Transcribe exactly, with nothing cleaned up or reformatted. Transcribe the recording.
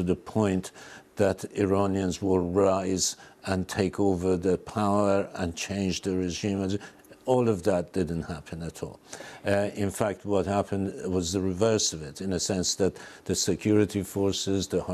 the point that Iranians will rise and take over the power and change the regime. All of that didn't happen at all. Uh, in fact, what happened was the reverse of it, in a sense that the security forces, the